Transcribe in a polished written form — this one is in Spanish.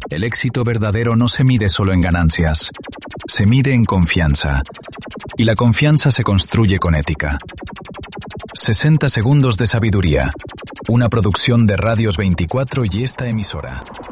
El éxito verdadero no se mide solo en ganancias, se mide en confianza. Y la confianza se construye con ética. 60 segundos de sabiduría. Una producción de Radios 24 y esta emisora.